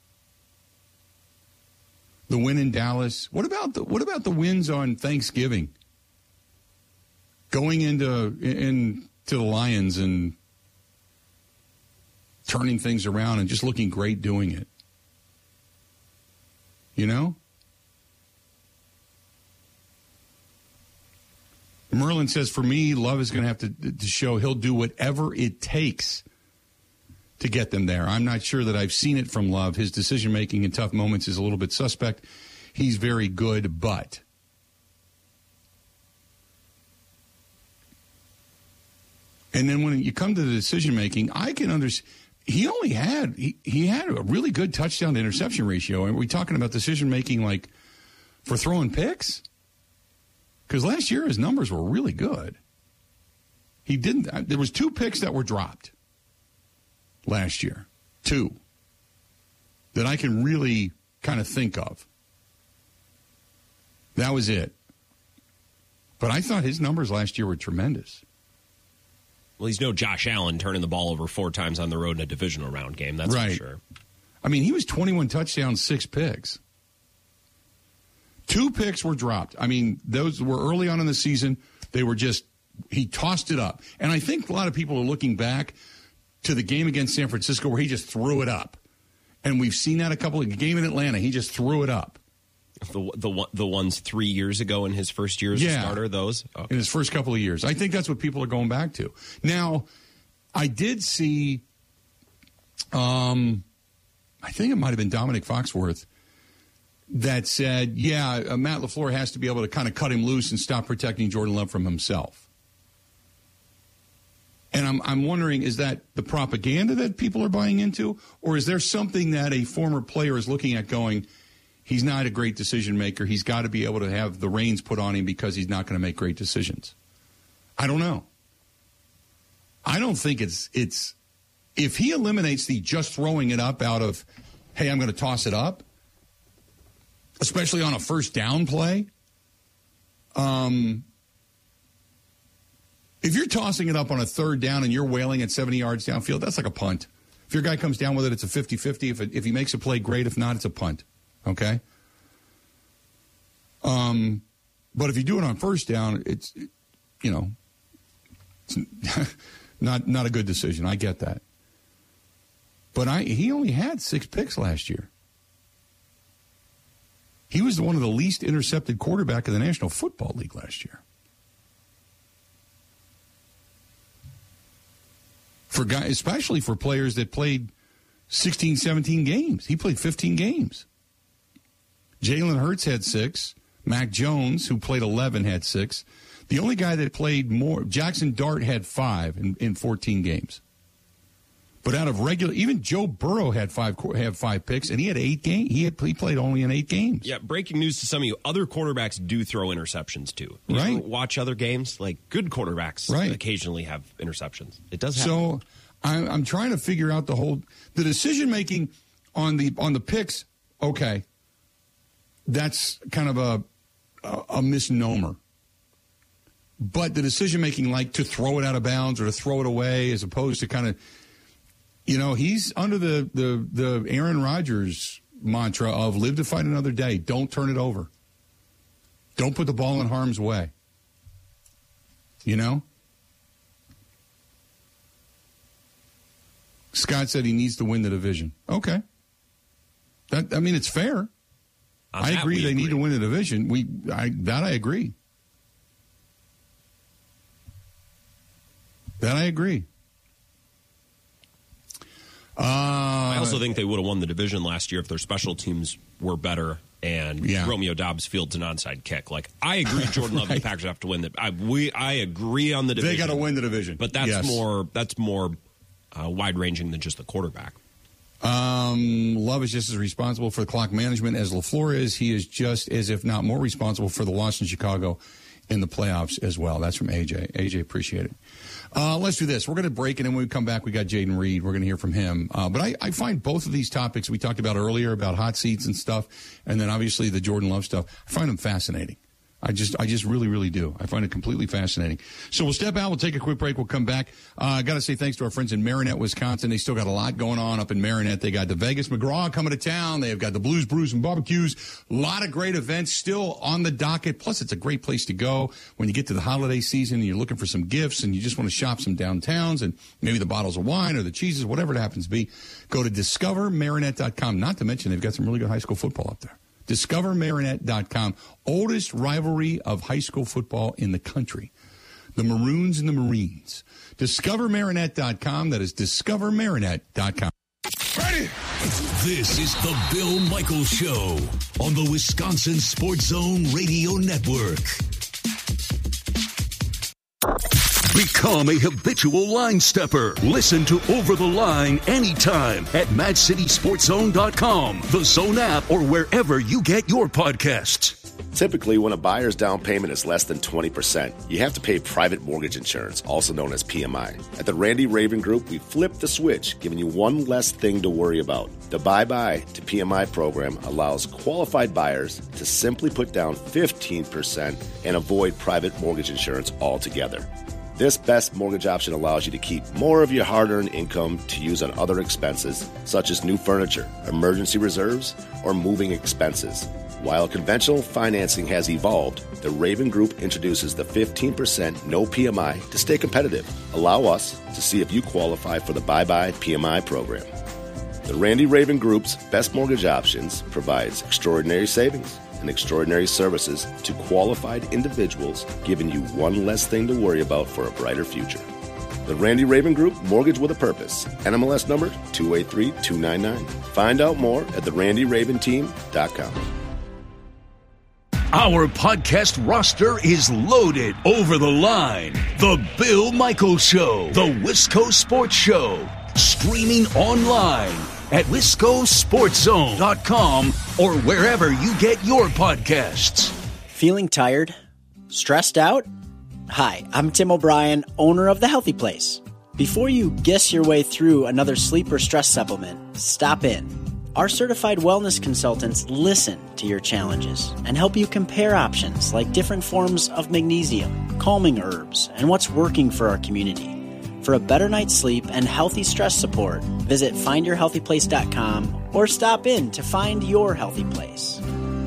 The win in Dallas. What about the what about the wins on Thanksgiving? Going into into the Lions and turning things around and just looking great doing it. You know? Merlin says, for me, Love is going to have to, to show he'll do whatever it takes to get them there. I'm not sure that I've seen it from Love. His decision-making in tough moments is a little bit suspect. he's very good, but. And then when you come to the decision making, I can understand. He only had he, he had a really good touchdown to interception ratio. And are we talking about decision making like for throwing picks? Because last year his numbers were really good. He didn't. There was two picks that were dropped last year, two that I can really kind of think of. That was it. But I thought his numbers last year were tremendous. Well, he's no Josh Allen turning the ball over four times on the road in a divisional round game. That's right. for sure. I mean, he was twenty-one touchdowns, six picks. Two picks were dropped. I mean, those were early on in the season. They were just, he tossed it up. And I think a lot of people are looking back to the game against San Francisco where he just threw it up. And we've seen that a couple of game in Atlanta. He just threw it up. The the the ones three years ago in his first year as yeah. a starter, those? Okay. In his first couple of years. I think that's what people are going back to. Now, I did see, um, I think it might have been Dominic Foxworth that said, yeah, uh, Matt LaFleur has to be able to kind of cut him loose and stop protecting Jordan Love from himself. And I'm I'm wondering, is that the propaganda that people are buying into? Or is there something that a former player is looking at going, he's not a great decision maker. He's got to be able to have the reins put on him because he's not going to make great decisions. I don't know. I don't think it's it's if he eliminates the just throwing it up out of, hey, I'm going to toss it up, especially on a first down play. Um, if you're tossing it up on a third down and you're wailing at seventy yards downfield, that's like a punt. If your guy comes down with it, it's a fifty-fifty. If it, if he makes a play, great. If not, it's a punt. Okay. Um, but if you do it on first down, it's, you know, it's not not a good decision. I get that. But I he only had six picks last year. He was one of the least intercepted quarterback in the National Football League last year. For guys, especially for players that played sixteen, seventeen games. He played fifteen games. Jalen Hurts had six. Mac Jones, who played eleven, had six. The only guy that played more, Jackson Dart, had five in, in fourteen games. But out of regular, even Joe Burrow had five had five picks, and he had eight games. He had he played only in eight games. Yeah, breaking news to some of you: other quarterbacks do throw interceptions too. You right? Watch other games, like good quarterbacks, right. occasionally have interceptions. It does happen. So I'm, I'm trying to figure out the whole the decision making on the on the picks. Okay, that's kind of a a, a misnomer. But the decision making, like to throw it out of bounds or to throw it away, as opposed to kind of, you know, he's under the the the Aaron Rodgers mantra of live to fight another day. Don't turn it over. Don't put the ball in harm's way. You know? Scott said he needs to win the division. Okay. That I mean, it's fair. On I agree they agree. need to win the division. We I, that I agree. That I agree. Uh, I also think they would have won the division last year if their special teams were better and yeah. Romeo Doubs fields an onside kick. Like, I agree Jordan Love right. and the Packers have to win. The, I, we, I agree on the division. They got to win the division. But that's yes. more that's more uh, wide-ranging than just the quarterback. Um, Love is just as responsible for the clock management as LaFleur is. He is just as, if not more, responsible for the loss in Chicago in the playoffs as well. That's from A J. A J, appreciate it. Uh, let's do this. We're going to break, and then when we come back, we got Jaden Reed. We're going to hear from him. Uh, but I, I find both of these topics we talked about earlier about hot seats and stuff, and then obviously the Jordan Love stuff, I find them fascinating. I just I just really, really do. I find it completely fascinating. So we'll step out. We'll take a quick break. We'll come back. Uh, I got to say thanks to our friends in Marinette, Wisconsin. They still got a lot going on up in Marinette. They got the Vegas McGraw coming to town. They've got the Blues, Brews, and Barbecues. A lot of great events still on the docket. Plus, it's a great place to go when you get to the holiday season and you're looking for some gifts and you just want to shop some downtowns and maybe the bottles of wine or the cheeses, whatever it happens to be. Go to discover marinette dot com. Not to mention they've got some really good high school football up there. discover marinette dot com, oldest rivalry of high school football in the country. The Maroons and the Marines. discover marinette dot com. That is discover marinette dot com. Ready? This is the Bill Michaels Show on the Wisconsin Sports Zone Radio Network. Become a habitual line stepper. Listen to Over the Line anytime at mad city sports zone dot com, the Zone app, or wherever you get your podcasts. Typically, when a buyer's down payment is less than twenty percent, you have to pay private mortgage insurance, also known as P M I. At the Randy Raven Group, we flipped the switch, giving you one less thing to worry about. The Bye-Bye to P M I program allows qualified buyers to simply put down fifteen percent and avoid private mortgage insurance altogether. This best mortgage option allows you to keep more of your hard-earned income to use on other expenses, such as new furniture, emergency reserves, or moving expenses. While conventional financing has evolved, the Raven Group introduces the fifteen percent no P M I to stay competitive. Allow us to see if you qualify for the Bye-Bye P M I program. The Randy Raven Group's best mortgage options provides extraordinary savings and extraordinary services to qualified individuals, giving you one less thing to worry about for a brighter future. The Randy Raven Group, Mortgage with a Purpose. N M L S number two eight three two nine nine. Find out more at the randy raven team dot com. Our podcast roster is loaded. Over the Line, The Bill Michaels Show, The Wisco Sports Show, streaming online at wisco sports zone dot com or wherever you get your podcasts. Feeling tired? Stressed out? Hi, I'm Tim O'Brien, owner of The Healthy Place. Before you guess your way through another sleep or stress supplement, stop in. Our certified wellness consultants listen to your challenges and help you compare options like different forms of magnesium, calming herbs, and what's working for our community. For a better night's sleep and healthy stress support, visit find your healthy place dot com or stop in to find your healthy place.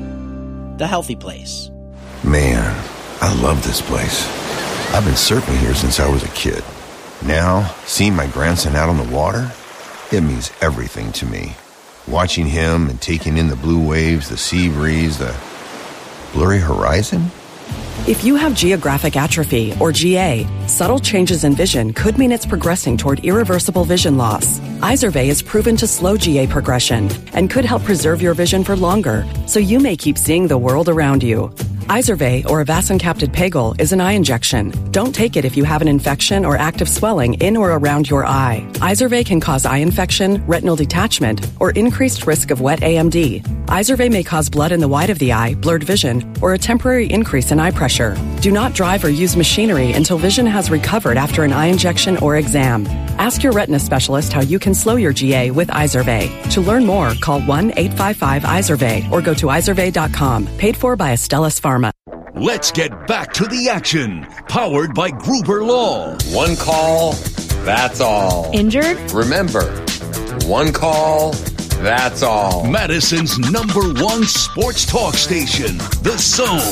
The Healthy Place. Man, I love this place. I've been surfing here since I was a kid. Now, seeing my grandson out on the water, it means everything to me. Watching him and taking in the blue waves, the sea breeze, the blurry horizon. If you have geographic atrophy, or G A, subtle changes in vision could mean it's progressing toward irreversible vision loss. Izervay is proven to slow G A progression and could help preserve your vision for longer, so you may keep seeing the world around you. Izervay, or avacincaptad pegol, is an eye injection. Don't take it if you have an infection or active swelling in or around your eye. Izervay can cause eye infection, retinal detachment, or increased risk of wet A M D. Izervay may cause blood in the white of the eye, blurred vision, or a temporary increase in eye pressure. Do not drive or use machinery until vision has recovered after an eye injection or exam. Ask your retina specialist how you can slow your G A with Izervay. To learn more, call one eight five five Izervay or go to izervay dot com. Paid for by Astellas Pharma. Let's get back to the action. Powered by Gruber Law. One call, that's all. Injured? Remember, one call, that's all. Madison's number one sports talk station, The Zone.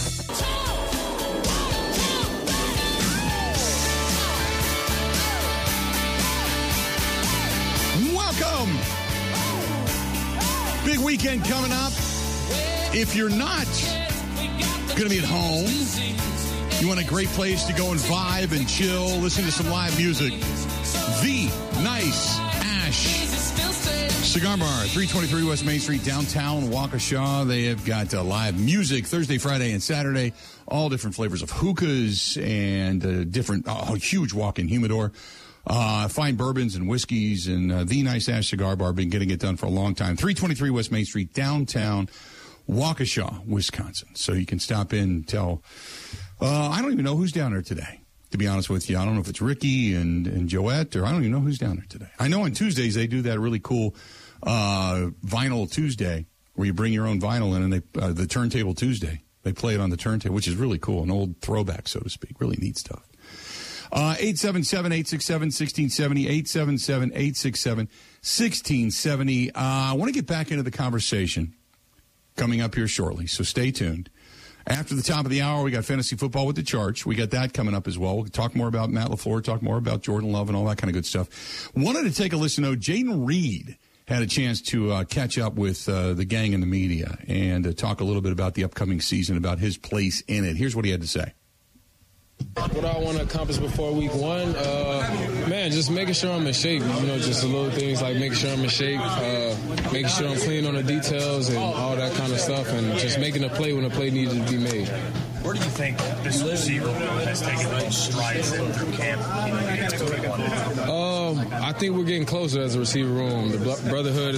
Welcome. Big weekend coming up. If you're not going to be at home, you want a great place to go and vibe and chill, listen to some live music, The Nice Ash Cigar Bar, three twenty-three West Main Street, downtown Waukesha. They have got uh, live music Thursday, Friday, and Saturday. All different flavors of hookahs and uh, different, oh, huge walk-in humidor. Uh, fine bourbons and whiskeys, and uh, The Nice Ash Cigar Bar. Been getting it done for a long time. three twenty-three West Main Street, downtown Waukesha, Wisconsin. So you can stop in and tell. Uh, I don't even know who's down there today, to be honest with you. I don't know if it's Ricky and, and Joette, or I don't even know who's down there today. I know on Tuesdays they do that really cool uh, Vinyl Tuesday where you bring your own vinyl in, and they uh, the Turntable Tuesday. They play it on the turntable, which is really cool, an old throwback, so to speak. Really neat stuff. Uh, eight seven seven, eight six seven, one six seven zero, eight seven seven, eight six seven, one six seven zero. Uh, I want to get back into the conversation coming up here shortly, so stay tuned. After the top of the hour, we got fantasy football with the Charge. We got that coming up as well. We'll talk more about Matt LaFleur, talk more about Jordan Love and all that kind of good stuff. Wanted to take a listen, though. Jayden Reed had a chance to uh, catch up with uh, the gang in the media and uh, talk a little bit about the upcoming season, about his place in it. Here's what he had to say. What I want to accomplish before week one, uh, man, just making sure I'm in shape. You know, just the little things like making sure I'm in shape, uh, making sure I'm clean on the details and all that kind of stuff, and just making a play when a play needed to be made. Where do you think this receiver room has taken those strides in through camp? Um, I think we're getting closer as a receiver room. The brotherhood